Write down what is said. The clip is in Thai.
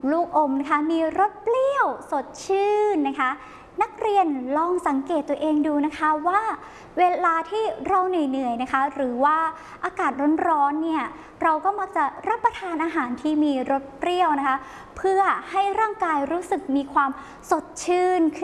ลูกอมนะคะมีรสเปรี้ยวสดชื่นนะคะนักเรียนลองสังเกตตัวเองดูนะคะว่าเวลาที่เราเหนื่อยๆนะคะหรือว่าอากาศร้อนๆเนี่ยเราก็มักจะรับประทานอาหารที่มีรสเปรี้ยวนะคะเพื่อให้ร่างกายรู้สึกมีความสดชื่น